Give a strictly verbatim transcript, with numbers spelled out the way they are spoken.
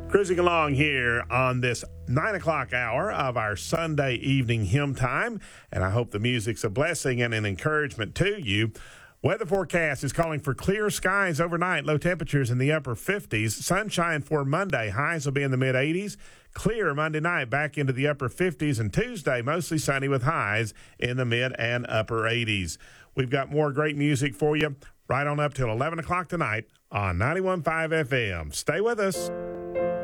Cruising along here on this nine o'clock hour of our Sunday evening hymn time, and I hope the music's a blessing and an encouragement to you. Weather forecast is calling for clear skies overnight, low temperatures in the upper fifties. Sunshine for Monday, highs will be in the mid eighties. Clear Monday night, back into the upper fifties, and Tuesday mostly sunny with highs in the mid and upper eighties. We've got more great music for you right on up till eleven o'clock tonight on ninety-one point five F M. Stay with us.